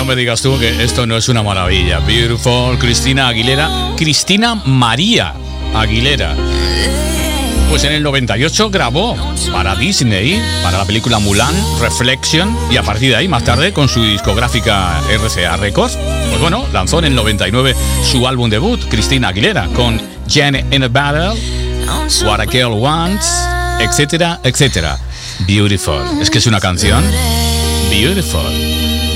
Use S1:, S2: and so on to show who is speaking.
S1: no me digas tú que esto no es una maravilla. Beautiful, Cristina Aguilera. Cristina María Aguilera. Pues en el 98 grabó para Disney, para la película Mulan, Reflection, y a partir de ahí, más tarde, con su discográfica RCA Records, pues bueno, lanzó en el 99 su álbum debut, Cristina Aguilera, con Jane in a Battle, What a Girl Wants, etcétera, etcétera. Beautiful. Es que es una canción beautiful.